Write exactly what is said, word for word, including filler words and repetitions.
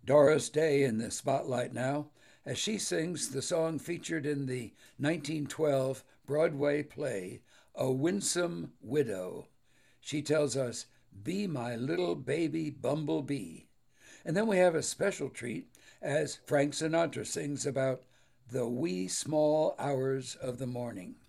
Doris Day in the spotlight now as she sings the song featured in the nineteen twelve Broadway play, A Winsome Widow. She tells us, "Be my little baby bumblebee." And then we have a special treat as Frank Sinatra sings about the wee small hours of the morning.